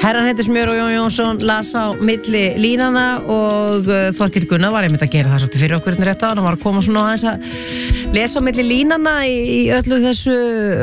Herran heitir Smjör og Jón Jónsson las á milli línana og Þorkell Gunnar var einmitt að gera það svolítið fyrir okkur rétt á hann var að koma svona aðeins að lesa á milli línana í öllu þessu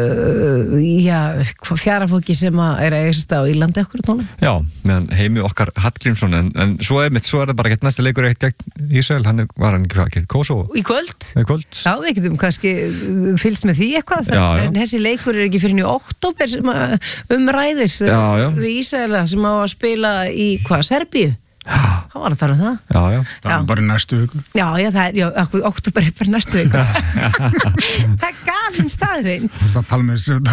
fjarafóki sem er að eigast á Írlandi okkur tónum. Já, meðan Heimi okkar Hallgrímsson en svo er það bara gett næsta leikur eitt gegn Ísrael, var hann ekki Kosovo? Í kvöld? Já, við getum kannski fylgst með því eitthvað en þessi leikur er ekki fyrir í október sem ræðis við Ísraela sem á að spila í Serbíu? Það var að tala um það. Það er bara næstu viku. Október er bara næstu viku. Það er galinn staðreind. Það tala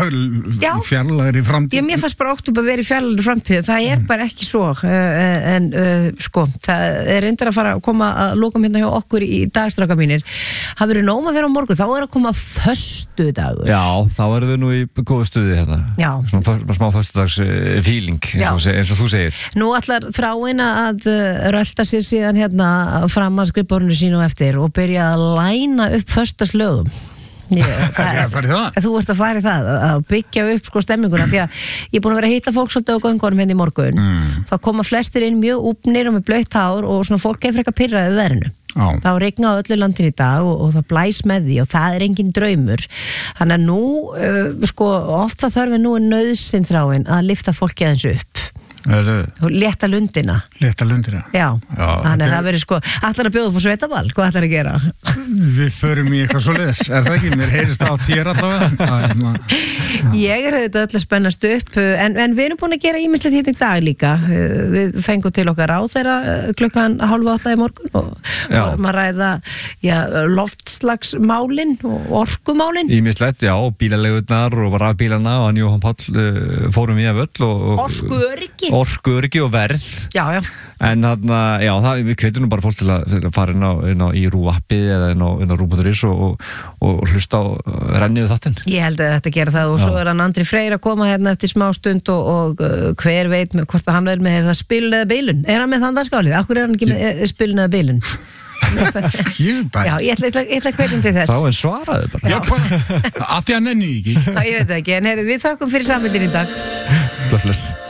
með fjarlægri framtíð. Mér fannst bara október verið fjarlægri framtíð. Það er bara ekki svo. En það er reyndar að fara að koma að lokum hérna hjá okkur í dagstráka mínir. Það verður nóg að vera á morgun. Þá er að koma föstudagur. Já, þá erum við nú í góðu stuði hérna. Já. Svona smá föstudags feeling, eins og þú segir. Nú ætlar Þráin að rölda sér síðan hérna fram að skrifborðinu sínu eftir og byrja að læna upp föstudagslögum. Þú ert að fara í það að byggja upp stemminguna því að ég er búin að vera að hitta fólk svolítið á göngunum hérna í morgun. Það koma flestir inn mjög úpnir og með blautt hár og svona fólk er frekar pirrað við veðrinu. Það regna á öllu landinu í dag og það blæs með því og það er engin draumur. Þannig að nú oft það þarf nú nauðsyn Þráin að lyfta fólki aðeins upp. Létta lundina. Já. Þannig að það verður allar að bjóða upp á sveitaball. Hvað ætlar að gera? Við förum í eitthvað svoleiðis. Er það ekki? Mér heyrist það á þér allavega. Ég er auðvitað öll að spennast upp en við erum búin að gera ýmislegt hérna í dag líka. Við fengum til okkar á þeirra klukkan 7:30 í morgun og vorum að ræða loftslagsmálin og orkumálin. Ýmislegt, bílaleigurnar og rafbílana og hann Jóhann Páll fórum við að völl og orkuöryggi og verð. Já. En þarna, við hvetjum nú bara fólk til að fara inn á í RÚ-appið eða inn á RÚ.is og hlusta á rennið við þáttinn. Ég held að þetta gera það og svo er hann Andri Freyr að koma hérna eftir smá stund og hver veit hvort að hann er með það spilun eða bilun. Er hann með þann dagskálið? Akkur er hann ekki með spilun eða bilun? Ég ætla að hvetja til þess. Þá svaraði bara. Af því að nenni ekki. Ég veit ekki, en við þökkum fyrir samfélgin í dag. Bless.